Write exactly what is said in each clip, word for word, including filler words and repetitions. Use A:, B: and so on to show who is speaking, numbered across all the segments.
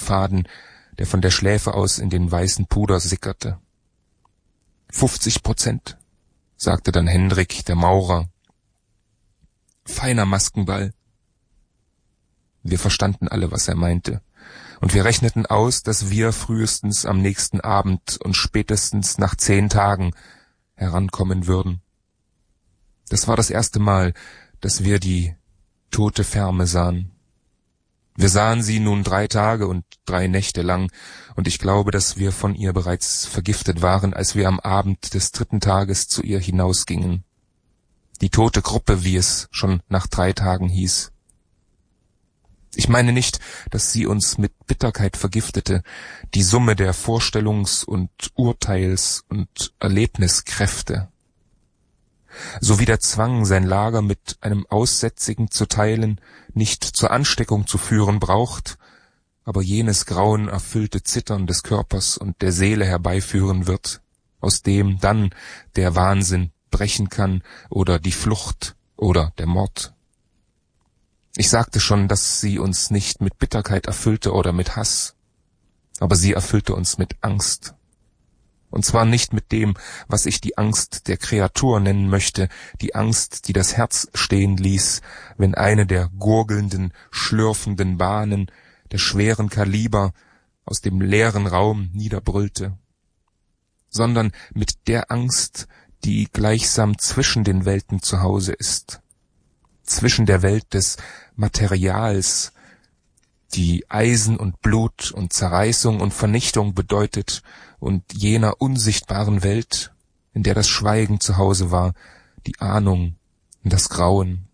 A: Faden, der von der Schläfe aus in den weißen Puder sickerte. Fünfzig Prozent, sagte dann Hendrik, der Maurer. Feiner Maskenball. Wir verstanden alle, was er meinte, und wir rechneten aus, dass wir frühestens am nächsten Abend und spätestens nach zehn Tagen herankommen würden. Das war das erste Mal, dass wir die tote Ferme sahen. Wir sahen sie nun drei Tage und drei Nächte lang, und ich glaube, dass wir von ihr bereits vergiftet waren, als wir am Abend des dritten Tages zu ihr hinausgingen. Die tote Gruppe, wie es schon nach drei Tagen hieß. Ich meine nicht, dass sie uns mit Bitterkeit vergiftete, die Summe der Vorstellungs- und Urteils- und Erlebniskräfte. So wie der Zwang, sein Lager mit einem Aussätzigen zu teilen, nicht zur Ansteckung zu führen braucht, aber jenes Grauen erfüllte Zittern des Körpers und der Seele herbeiführen wird, aus dem dann der Wahnsinn brechen kann oder die Flucht oder der Mord. Ich sagte schon, dass sie uns nicht mit Bitterkeit erfüllte oder mit Hass, aber sie erfüllte uns mit Angst. Und zwar nicht mit dem, was ich die Angst der Kreatur nennen möchte, die Angst, die das Herz stehen ließ, wenn eine der gurgelnden, schlürfenden Bahnen der schweren Kaliber aus dem leeren Raum niederbrüllte, sondern mit der Angst, die gleichsam zwischen den Welten zu Hause ist, zwischen der Welt des Materials, die Eisen und Blut und Zerreißung und Vernichtung bedeutet, und jener unsichtbaren Welt, in der das Schweigen zu Hause war, die Ahnung und das Grauen.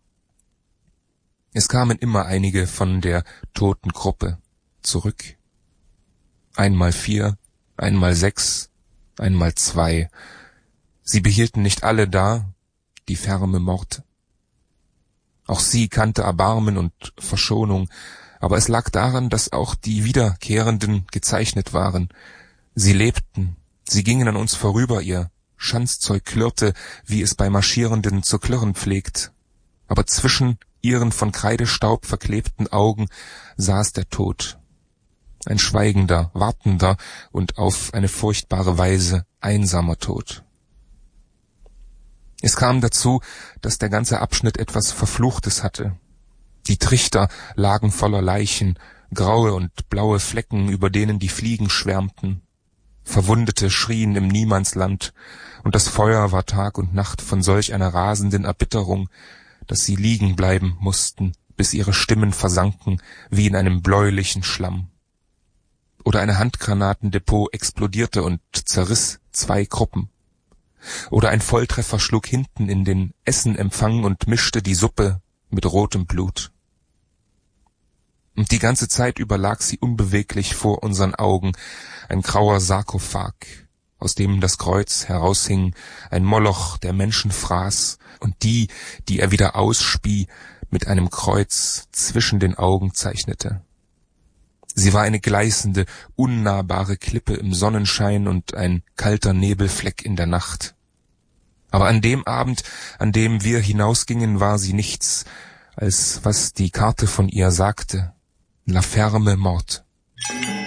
A: Es kamen immer einige von der toten Gruppe zurück. Einmal vier, einmal sechs, einmal zwei. Sie behielten nicht alle da, die Ferme Mord. Auch sie kannte Erbarmen und Verschonung, aber es lag daran, dass auch die Wiederkehrenden gezeichnet waren. Sie lebten, sie gingen an uns vorüber, ihr Schanzzeug klirrte, wie es bei Marschierenden zu klirren pflegt. Aber zwischen ihren von Kreidestaub verklebten Augen saß der Tod. Ein schweigender, wartender und auf eine furchtbare Weise einsamer Tod. Es kam dazu, dass der ganze Abschnitt etwas Verfluchtes hatte. Die Trichter lagen voller Leichen, graue und blaue Flecken, über denen die Fliegen schwärmten. Verwundete schrien im Niemandsland, und das Feuer war Tag und Nacht von solch einer rasenden Erbitterung, dass sie liegen bleiben mussten, bis ihre Stimmen versanken wie in einem bläulichen Schlamm. Oder ein Handgranatendepot explodierte und zerriss zwei Gruppen. Oder ein Volltreffer schlug hinten in den Essenempfang und mischte die Suppe mit rotem Blut. Und die ganze Zeit über lag sie unbeweglich vor unseren Augen, ein grauer Sarkophag, aus dem das Kreuz heraushing, ein Moloch, der Menschen fraß, und die, die er wieder ausspie, mit einem Kreuz zwischen den Augen zeichnete. Sie war eine gleißende, unnahbare Klippe im Sonnenschein und ein kalter Nebelfleck in der Nacht. Aber an dem Abend, an dem wir hinausgingen, war sie nichts, als was die Karte von ihr sagte: La Ferme Mort.